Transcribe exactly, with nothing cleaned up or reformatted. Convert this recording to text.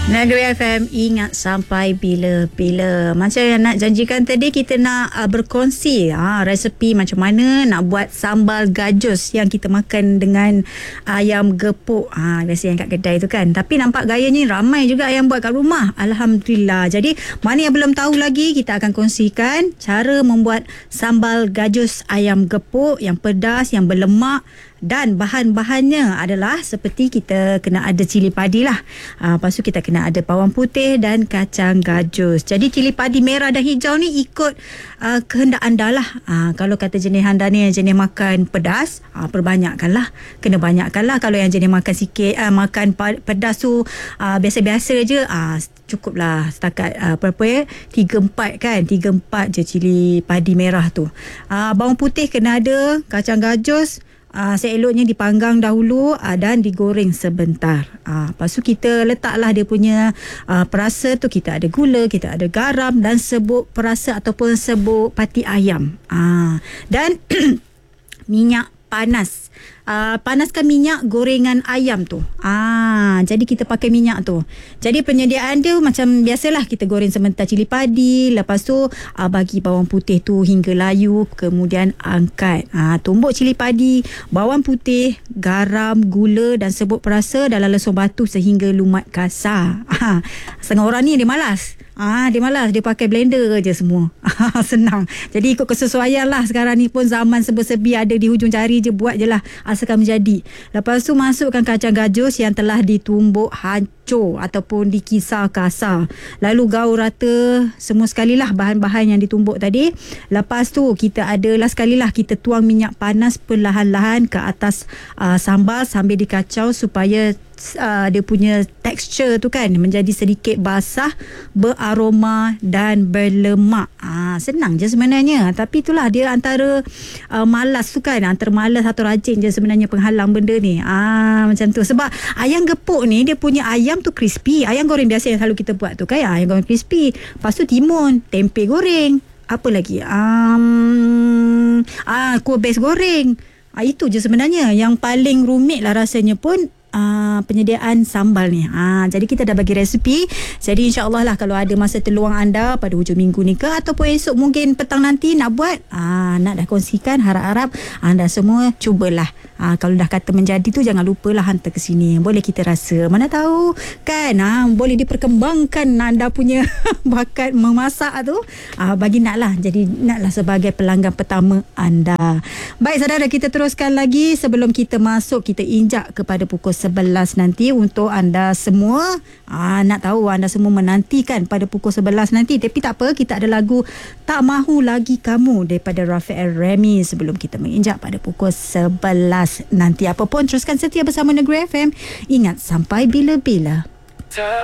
Negeri F M, ingat sampai bila-bila. Macam yang nak janjikan tadi, kita nak uh, berkongsi uh, resepi macam mana nak buat sambal gajus yang kita makan dengan ayam gepuk. Uh, biasa yang kat kedai tu kan. Tapi nampak gayanya ramai juga yang buat kat rumah. Alhamdulillah. Jadi mana yang belum tahu lagi, kita akan kongsikan cara membuat sambal gajus ayam gepuk yang pedas, yang berlemak. Dan bahan-bahannya adalah seperti kita kena ada cili padi lah. Uh, lepas tu kita kena ada bawang putih dan kacang gajus. Jadi cili padi merah dan hijau ni ikut uh, kehendak anda lah. Uh, kalau kata jenis anda ni yang jenis makan pedas, uh, perbanyakkanlah. Kena banyakkanlah. Kalau yang jenis makan sikit, uh, makan pedas tu uh, biasa-biasa je, uh, cukuplah setakat uh, berapa ya, tiga empat kan, tiga empat je cili padi merah tu. Uh, bawang putih kena ada, kacang gajus Uh, seeloknya dipanggang dahulu uh, dan digoreng sebentar. Uh, lepas tu kita letaklah dia punya uh, perasa tu. Kita ada gula, kita ada garam dan serbuk perasa ataupun serbuk pati ayam. Uh, dan minyak panas. Uh, panaskan minyak gorengan ayam tu. Ah, jadi kita pakai minyak tu. Jadi penyediaan dia macam biasalah, kita goreng sebentar cili padi, lepas tu uh, bagi bawang putih tu hingga layu, kemudian angkat. Ah, tumbuk cili padi, bawang putih, garam, gula dan serbuk perasa dalam lesung batu sehingga lumat kasar. Ah, setengah orang ni dia malas. Ah, dia malas, dia pakai blender je semua. Senang. Jadi ikut kesesuaian lah. Sekarang ni pun zaman serba-serbi, ada di hujung jari je, buat je lah, asalkan menjadi. Lepas tu masukkan kacang gajus yang telah ditumbuk hancur ataupun dikisar kasar. Lalu gaul rata semua sekali lah bahan-bahan yang ditumbuk tadi. Lepas tu kita adalah sekali lah kita tuang minyak panas perlahan-lahan ke atas uh, sambal sambil dikacau supaya Uh, dia punya tekstur tu kan menjadi sedikit basah, beraroma dan berlemak. Ah, senang je sebenarnya. Tapi itulah dia antara uh, malas tu kan, antara malas atau rajin je sebenarnya penghalang benda ni. Ah, macam tu. Sebab ayam gepuk ni dia punya ayam tu crispy. Ayam goreng biasa yang selalu kita buat tu kan, ayam goreng crispy. Lepas tu timun, tempe goreng. Apa lagi? Um, ah, kuah bes goreng. Ah, itu je sebenarnya. Yang paling rumit lah rasanya pun Uh, penyediaan sambal ni. Uh, jadi kita dah bagi resepi. Jadi insya-Allah lah kalau ada masa terluang anda pada hujung minggu ni ke ataupun esok mungkin petang nanti nak buat, uh, nak dah kongsikan, harap-harap anda semua cubalah. Uh, kalau dah kata menjadi tu jangan lupalah hantar ke sini. Boleh kita rasa. Mana tahu kan, uh, boleh diperkembangkan anda punya bakat memasak tu. Uh, bagi nak lah. Jadi naklah sebagai pelanggan pertama anda. Baik saudara, kita teruskan lagi sebelum kita masuk, kita injak kepada pukul sebelas nanti untuk anda semua. Aa, nak tahu anda semua menantikan pada pukul sebelas nanti. Tapi tak apa, kita ada lagu Tak Mahu Lagi Kamu daripada Rafael Remy sebelum kita menginjak pada pukul sebelas nanti. Apapun, teruskan setia bersama Negeri F M. Ingat sampai bila-bila.